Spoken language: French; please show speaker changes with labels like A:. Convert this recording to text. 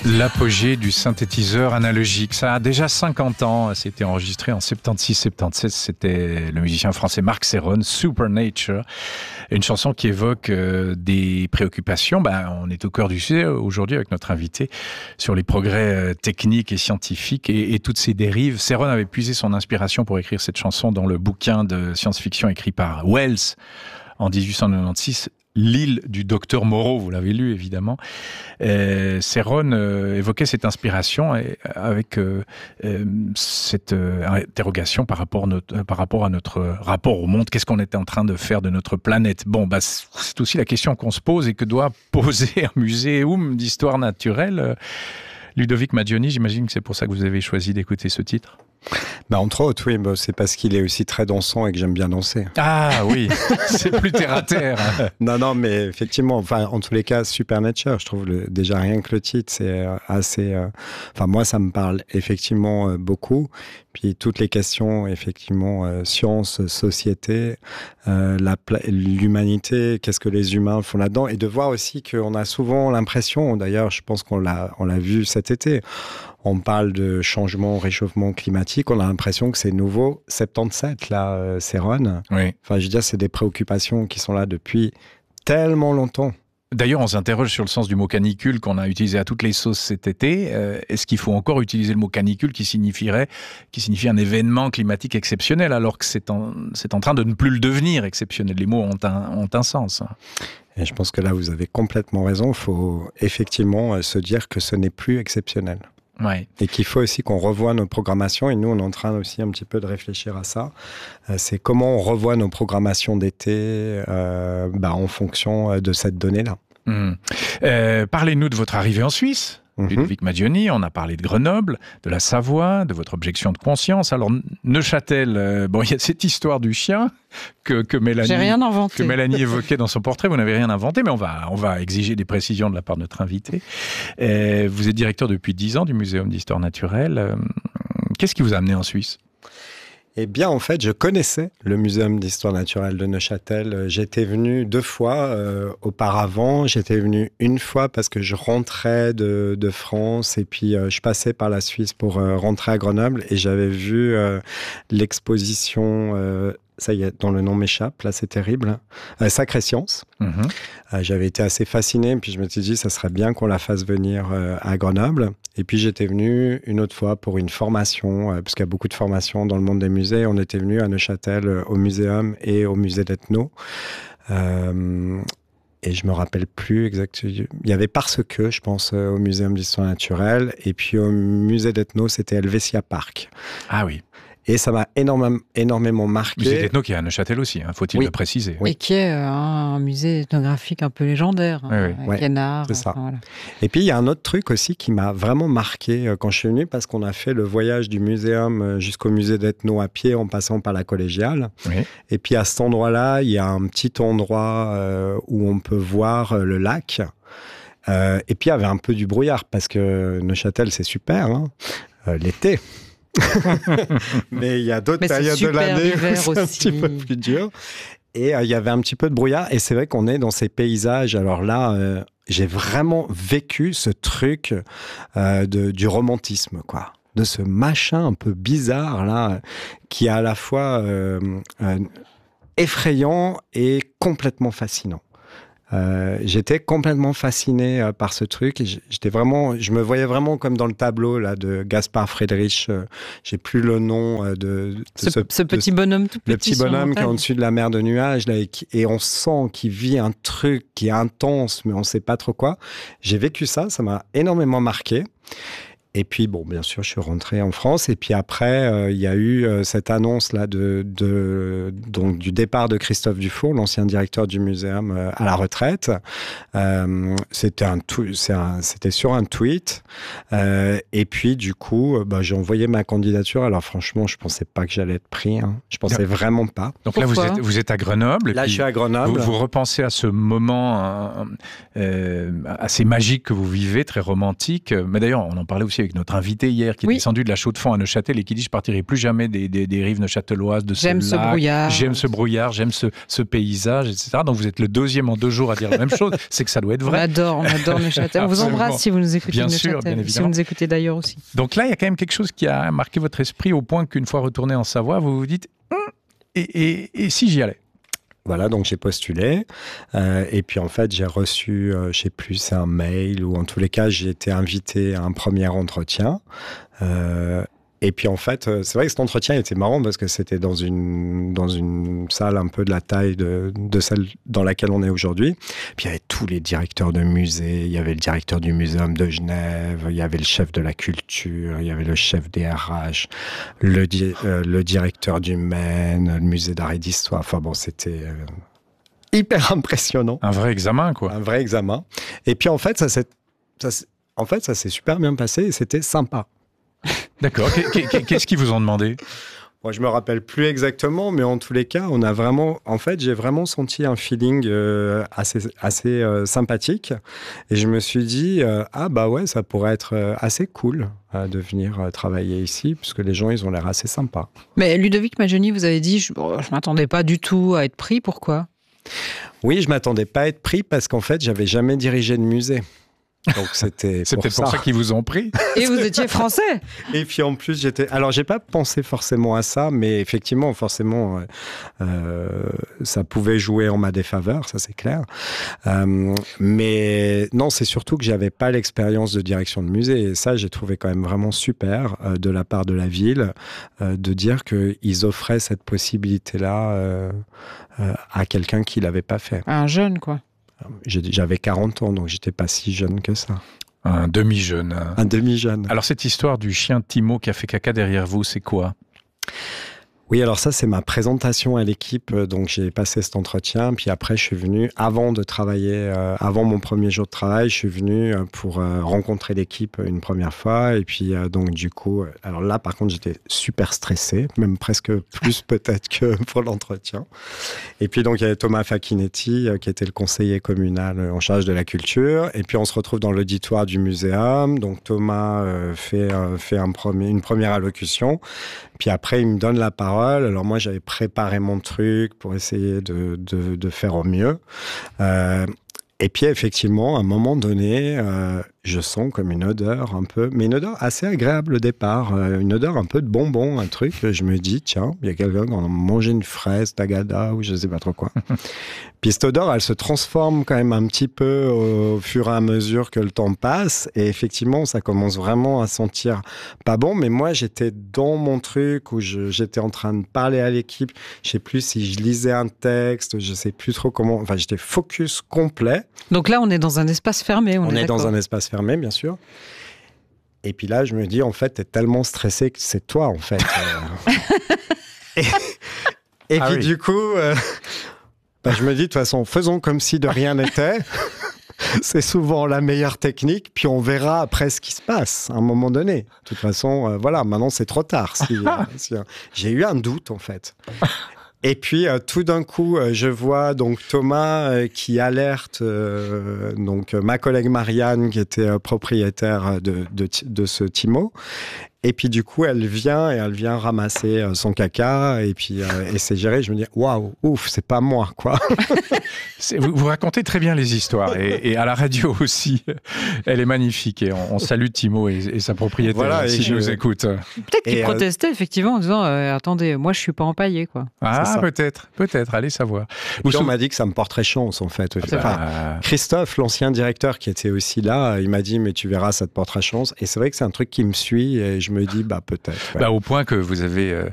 A: L'apogée du synthétiseur analogique, ça a déjà 50 ans, c'était enregistré en 76-77, c'était le musicien français Marc Serron, Supernature, une chanson qui évoque des préoccupations, on est au cœur du sujet aujourd'hui avec notre invité sur les progrès techniques et scientifiques et toutes ces dérives. Serron avait puisé son inspiration pour écrire cette chanson dans le bouquin de science-fiction écrit par Wells en 1896, L'île du docteur Moreau, vous l'avez lu évidemment. Serron évoquait cette inspiration avec cette interrogation par rapport à notre rapport au monde. Qu'est-ce qu'on était en train de faire de notre planète ? C'est aussi la question qu'on se pose et que doit poser un muséum d'histoire naturelle. Ludovic Maggioni, j'imagine que c'est pour ça que vous avez choisi d'écouter ce titre.
B: Entre autres, oui, c'est parce qu'il est aussi très dansant et que j'aime bien danser.
A: Ah oui, c'est plus terre à terre.
B: Non, mais effectivement, en tous les cas, Supernature, je trouve déjà rien que le titre, c'est assez... moi, ça me parle effectivement beaucoup. Puis toutes les questions, effectivement, science, société, l'humanité, qu'est-ce que les humains font là-dedans, et de voir aussi qu'on a souvent l'impression, d'ailleurs, je pense qu'on l'a vu cet été, on parle de changement, réchauffement climatique, on a l'impression que c'est nouveau. 77, là, Serron.
A: Oui.
B: Je veux dire, c'est des préoccupations qui sont là depuis tellement longtemps.
A: D'ailleurs, on s'interroge sur le sens du mot canicule qu'on a utilisé à toutes les sauces cet été. Est-ce qu'il faut encore utiliser le mot canicule qui signifie un événement climatique exceptionnel, alors que c'est en train de ne plus le devenir exceptionnel ? Les mots ont un sens.
B: Et je pense que là, vous avez complètement raison. Il faut effectivement se dire que ce n'est plus exceptionnel.
A: Ouais.
B: Et qu'il faut aussi qu'on revoie nos programmations, et nous on est en train aussi un petit peu de réfléchir à ça, c'est comment on revoit nos programmations d'été en fonction de cette donnée-là.
A: Parlez-nous de votre arrivée en Suisse. Ludovic Maggioni, on a parlé de Grenoble, de la Savoie, de votre objection de conscience. Alors, Neuchâtel, il y a cette histoire du chien que Mélanie évoquait dans son portrait. Vous n'avez rien inventé, mais on va exiger des précisions de la part de notre invité. Vous êtes directeur depuis 10 ans du Muséum d'histoire naturelle. Qu'est-ce qui vous a amené en Suisse ?
B: Eh bien, en fait, je connaissais le Muséum d'histoire naturelle de Neuchâtel. J'étais venu 2 fois auparavant. J'étais venu une fois parce que je rentrais de France et puis je passais par la Suisse pour rentrer à Grenoble et j'avais vu l'exposition... ça y est, dont le nom m'échappe, là c'est terrible, Sacrée Science. J'avais été assez fasciné, puis je me suis dit, ça serait bien qu'on la fasse venir à Grenoble. Et puis j'étais venu une autre fois pour une formation, parce qu'il y a beaucoup de formations dans le monde des musées. On était venu à Neuchâtel au muséum et au musée d'Ethno. Et je me rappelle plus exactement. Il y avait Parce que, je pense, au Muséum d'histoire naturelle. Et puis au musée d'Ethno, c'était Helvetia Park.
A: Ah oui.
B: Et ça m'a énormément marqué.
A: Musée d'Ethno qui est à Neuchâtel aussi, faut-il le préciser.
C: Oui. Et qui est un musée ethnographique un peu légendaire. Canard.
B: C'est ça. Voilà. Et puis, il y a un autre truc aussi qui m'a vraiment marqué quand je suis venu, parce qu'on a fait le voyage du muséum jusqu'au musée d'Ethno à pied en passant par la collégiale. Oui. Et puis, à cet endroit-là, il y a un petit endroit où on peut voir le lac. Et puis, il y avait un peu du brouillard, parce que Neuchâtel, c'est super, l'été. Mais il y a d'autres périodes de l'année où c'est un petit peu plus dur. Et il y avait un petit peu de brouillard. Et c'est vrai qu'on est dans ces paysages. Alors là, j'ai vraiment vécu ce truc du romantisme, quoi. De ce machin un peu bizarre, là, qui est à la fois effrayant et complètement fascinant. J'étais complètement fasciné par ce truc et je me voyais vraiment comme dans le tableau là de Gaspard Friedrich. J'ai plus le nom de
C: ce petit bonhomme tout petit.
B: Le petit bonhomme qui est au-dessus de la mer de nuages là, et on sent qu'il vit un truc qui est intense, mais on sait pas trop quoi. J'ai vécu ça m'a énormément marqué. Et puis, bon, bien sûr, je suis rentré en France. Et puis après, il y a eu cette annonce-là donc, du départ de Christophe Dufour, l'ancien directeur du muséum, à la retraite. C'était sur un tweet. Et puis, du coup, j'ai envoyé ma candidature. Alors, franchement, je ne pensais pas que j'allais être pris. Je ne pensais vraiment pas.
A: Donc là, vous êtes à Grenoble.
B: Là, je suis à Grenoble.
A: Vous repensez à ce moment assez magique que vous vivez, très romantique. Mais d'ailleurs, on en parlait aussi avec notre invité hier qui est descendu de la Chaux-de-Fonds à Neuchâtel et qui dit je partirai plus jamais des rives neuchâteloises, de
C: j'aime ce brouillard.
A: J'aime ce brouillard, j'aime ce paysage, etc. Donc vous êtes le deuxième en 2 jours à dire la même chose. C'est que ça doit être vrai.
C: On adore Neuchâtel. On vous embrasse si vous nous écoutez de Neuchâtel. Bien évidemment. Si vous nous écoutez d'ailleurs aussi.
A: Donc là, il y a quand même quelque chose qui a marqué votre esprit au point qu'une fois retourné en Savoie, vous vous dites et si j'y allais?
B: Voilà, donc j'ai postulé et puis en fait j'ai reçu, je sais plus, c'est un mail ou en tous les cas j'ai été invité à un premier entretien. Et puis en fait, c'est vrai que cet entretien était marrant parce que c'était dans une salle un peu de la taille de celle dans laquelle on est aujourd'hui. Puis il y avait tous les directeurs de musées, il y avait le directeur du Muséum de Genève, il y avait le chef de la culture, il y avait le chef des RH, le directeur du Maine, le musée d'art et d'histoire. Enfin bon, c'était hyper impressionnant.
A: Un vrai examen, quoi.
B: Un vrai examen. Et puis en fait, ça s'est super bien passé et c'était sympa.
A: D'accord. Qu'est-ce qu'ils vous ont demandé?
B: Moi, je me rappelle plus exactement, mais en tous les cas, j'ai vraiment senti un feeling assez sympathique. Et je me suis dit, ça pourrait être assez cool de venir travailler ici, puisque les gens, ils ont l'air assez sympas.
C: Mais Ludovic Majoni, vous avez dit, je m'attendais pas du tout à être pris. Pourquoi?
B: Oui, je m'attendais pas à être pris parce qu'en fait, j'avais jamais dirigé de musée. Donc c'est peut-être
A: pour ça qu'ils vous ont pris.
C: Et vous étiez français.
B: Et puis en plus alors j'ai pas pensé forcément à ça, mais effectivement forcément ça pouvait jouer en ma défaveur, ça c'est clair. Mais non, c'est surtout que j'avais pas l'expérience de direction de musée et ça j'ai trouvé quand même vraiment super de la part de la ville de dire qu'ils offraient cette possibilité-là à quelqu'un qui l'avait pas fait.
C: Un jeune quoi.
B: J'avais 40 ans, donc j'étais pas si jeune que ça.
A: Un demi-jeune.
B: Un demi-jeune.
A: Alors cette histoire du chien Timo qui a fait caca derrière vous, c'est quoi?
B: Oui, alors ça, c'est ma présentation à l'équipe. Donc, j'ai passé cet entretien. Puis après, je suis venu, avant mon premier jour de travail, je suis venu pour rencontrer l'équipe une première fois. Et puis, donc, du coup, alors là, par contre, j'étais super stressé, même presque plus peut-être que pour l'entretien. Et puis, donc, il y avait Thomas Facchinetti, qui était le conseiller communal en charge de la culture. Et puis, on se retrouve dans l'auditoire du muséum. Donc, Thomas fait une première allocution. Puis après, il me donne la parole. Alors moi, j'avais préparé mon truc pour essayer de faire au mieux. Et puis effectivement, à un moment donné, je sens comme une odeur un peu, mais une odeur assez agréable au départ, une odeur un peu de bonbon, un truc. Je me dis, tiens, il y a quelqu'un qui a mangé une fraise, tagada, ou je sais pas trop quoi. Puis cette odeur, elle se transforme quand même un petit peu au fur et à mesure que le temps passe. Et effectivement, ça commence vraiment à sentir pas bon. Mais moi, j'étais dans mon truc où j'étais en train de parler à l'équipe. Je sais plus si je lisais un texte, je sais plus trop comment. Enfin, j'étais focus complet.
C: Donc là, on est dans un espace fermé.
B: On est dans un espace fermé, bien sûr. Et puis là, je me dis, en fait, t'es tellement stressé que c'est toi, en fait. Et puis, du coup... je me dis, de toute façon, faisons comme si de rien n'était. C'est souvent la meilleure technique. Puis on verra après ce qui se passe à un moment donné. De toute façon, voilà, maintenant c'est trop tard. J'ai eu un doute, en fait. Et puis, tout d'un coup, je vois donc Thomas qui alerte donc ma collègue Marianne, qui était propriétaire de ce Timo. Et puis du coup, elle vient ramasser son caca et puis et c'est géré. Je me dis waouh, ouf, c'est pas moi quoi.
A: Vous racontez très bien les histoires et à la radio aussi. Elle est magnifique et on salue Timo et sa propriétaire voilà, si je nous écoute.
C: Peut-être qu'il protestait effectivement en disant attendez, moi je suis pas empaillé quoi.
A: Ah peut-être, allez savoir.
B: Puis on m'a dit que ça me porterait chance en fait. Enfin, Christophe, l'ancien directeur qui était aussi là, il m'a dit mais tu verras, ça te portera chance. Et c'est vrai que c'est un truc qui me suit et je me dis peut-être. Ouais.
A: Au point que vous avez